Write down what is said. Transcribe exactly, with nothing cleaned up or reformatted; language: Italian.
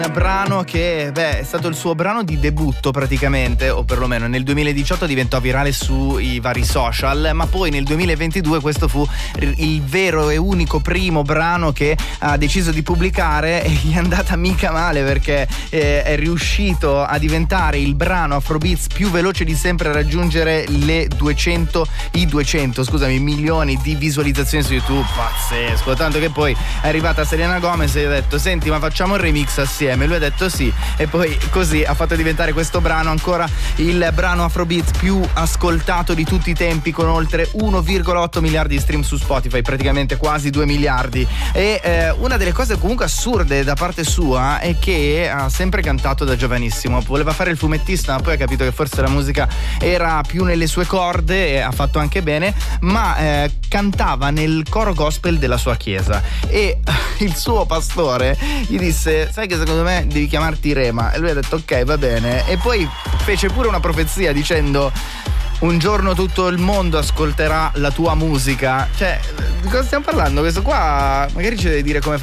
Brano che beh è stato il suo brano di debutto praticamente, o perlomeno nel duemiladiciotto diventò virale sui vari social, ma poi nel duemilaventidue questo fu il vero e unico primo brano che ha deciso di pubblicare, e gli è andata mica male perché eh, è riuscito a diventare il brano Afrobeats più veloce di sempre a raggiungere le duecento i duecento scusami milioni di visualizzazioni su YouTube. Pazzesco, tanto che poi è arrivata Selena Gomez e ha detto: senti, ma facciamo il remix assieme? Lui ha detto sì, e poi così ha fatto diventare questo brano ancora il brano Afrobeat più ascoltato di tutti i tempi, con oltre uno virgola otto miliardi di stream su Spotify, praticamente quasi due miliardi. E eh, una delle cose comunque assurde da parte sua è che ha sempre cantato da giovanissimo, voleva fare il fumettista, ma poi ha capito che forse la musica era più nelle sue corde, e ha fatto anche bene, ma eh, cantava nel coro gospel della sua chiesa, e il suo pastore gli disse: sai che secondo me devi chiamarti Rema? E lui ha detto ok, va bene, e poi fece pure una profezia dicendo: un giorno tutto il mondo ascolterà la tua musica. Cioè, di cosa stiamo parlando? Questo qua magari ci deve dire come